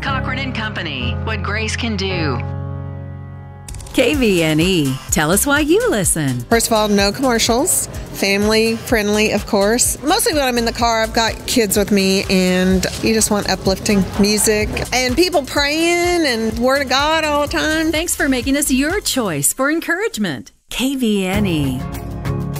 Cochran and Company, what grace can do. KVNE. Tell us why you listen. First of all, no commercials. Family friendly, of course. Mostly when I'm in the car, I've got kids with me, and you just want uplifting music and people praying and Word of God all the time. Thanks for making us your choice for encouragement. KVNE.